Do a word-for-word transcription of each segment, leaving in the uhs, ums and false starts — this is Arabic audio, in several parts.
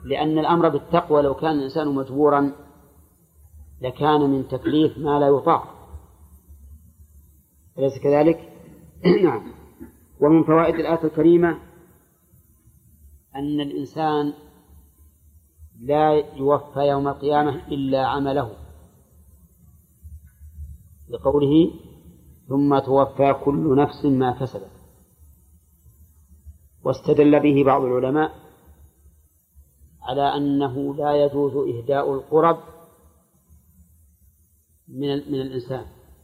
لأن الأمر بالتقوى لو كان الإنسان مجبورا لكان من تكليف ما لا يطاق، أليس كذلك؟ نعم. ومن فوائد الآية الكريمة أن الإنسان لا يوفى يوم القيامة إلا عمله، لقوله ثم توفى كل نفس ما كسبت. واستدل به بعض العلماء على أنه لا يجوز إهداء القرب من من الإنسان،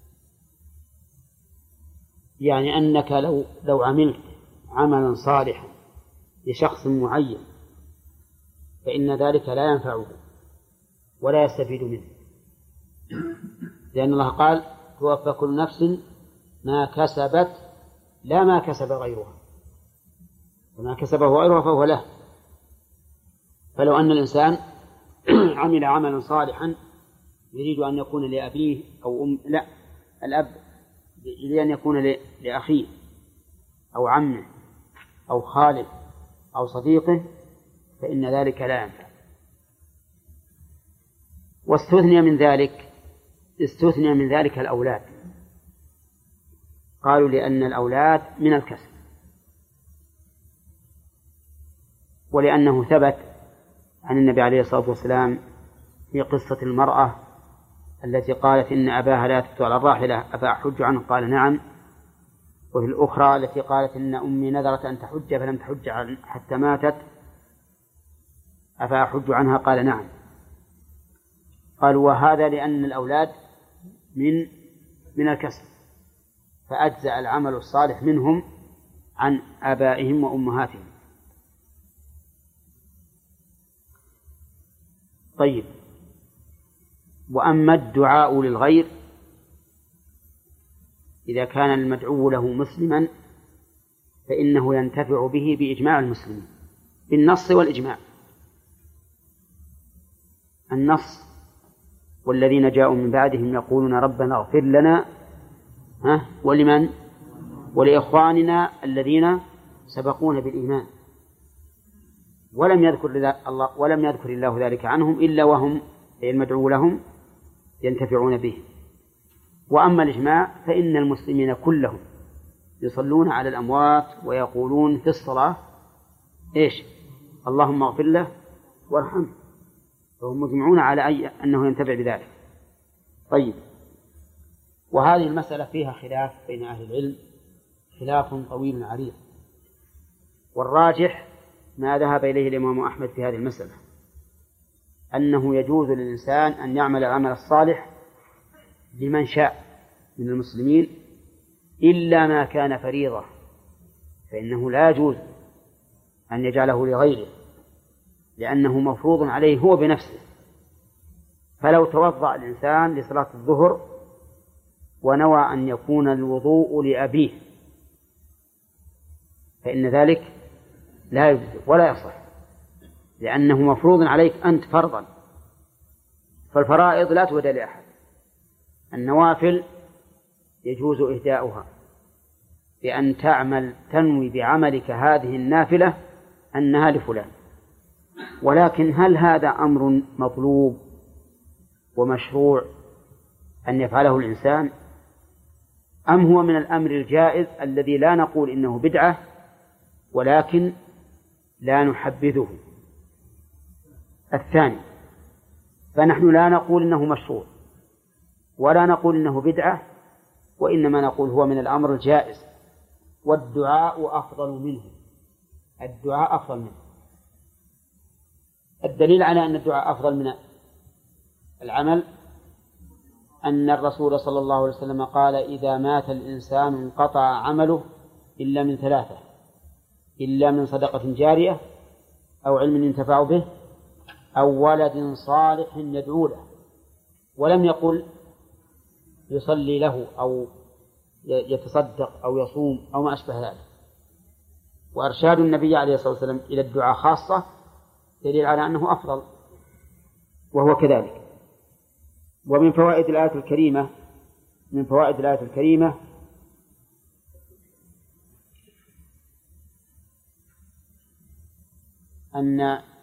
يعني أنك لو لو عملت عملا صالحا لشخص معين فإن ذلك لا ينفعه ولا يستفيد منه، لأن الله قال توفى كل نفس ما كسبت لا ما كسب غيرها، وما كسبه غيرها فهو له. فلو أن الإنسان عمل عملا صالحا يريد أن يكون لأبيه أو أم لا الأب يريد أن يكون لأخيه أو عمه أو خاله أو صديقه فإن ذلك لا ينفع. واستثني من ذلك استثني من ذلك الأولاد، قالوا لأن الأولاد من الكسب، ولأنه ثبت عن النبي عليه الصلاة والسلام في قصة المرأة التي قالت إن أباها لا يثبت على الراحلة أفأحج عنه قال نعم، وفي الأخرى التي قالت إن أمي نذرت أن تحج فلم تحج حتى ماتت أفأحج عنها قال نعم. قالوا وهذا لأن الأولاد من من الكسب، فأجزأ العمل الصالح منهم عن آبائهم وأمهاتهم. طيب، وأما الدعاء للغير إذا كان المدعو له مسلما فإنه ينتفع به بإجماع المسلمين بالنص والإجماع. النص والذين جاءوا من بعدهم يقولون ربنا اغفر لنا ها ولمن ولإخواننا الذين سبقونا بالإيمان، ولم يذكر الله ولم يذكر الله ذلك عنهم إلا وهم المدعو لهم ينتفعون به. وأما الإجماع فإن المسلمين كلهم يصلون على الأموات ويقولون في الصلاة إيش؟ اللهم اغفر له وارحمه، فهم مجمعون على أي أنه ينتفع بذلك. طيب، وهذه المسألة فيها خلاف بين أهل العلم، خلاف طويل عريض، والراجح ما ذهب إليه الإمام أحمد في هذه المسألة أنه يجوز للإنسان أن يعمل العمل الصالح لمن شاء من المسلمين إلا ما كان فريضة، فإنه لا يجوز أن يجعله لغيره لأنه مفروض عليه هو بنفسه. فلو توضأ الإنسان لصلاة الظهر ونوى أن يكون الوضوء لأبيه فإن ذلك لا يجوز ولا يصح، لأنه مفروض عليك أنت فرضا، فالفرائض لا تهدى لأحد. النوافل يجوز إهداؤها بأن تعمل تنوي بعملك هذه النافلة أنها لفلان، ولكن هل هذا أمر مطلوب ومشروع أن يفعله الإنسان، أم هو من الأمر الجائز الذي لا نقول إنه بدعة ولكن لا نحبذه؟ الثاني، فنحن لا نقول إنه مشروع ولا نقول إنه بدعة، وإنما نقول هو من الأمر الجائز، والدعاء أفضل منه، الدعاء أفضل منه. الدليل على أن الدعاء أفضل من العمل أن الرسول صلى الله عليه وسلم قال إذا مات الإنسان انقطع عمله إلا من ثلاثة، إلا من صدقة جارية أو علم ينتفع به أو ولد صالح يدعو له، ولم يقل يصلي له أو يتصدق أو يصوم أو ما أشبه ذلك. وأرشاد النبي عليه الصلاة والسلام إلى الدعاء خاصة دليل على أنه أفضل، وهو كذلك. ومن فوائد الآية الكريمة من فوائد الآية الكريمة أن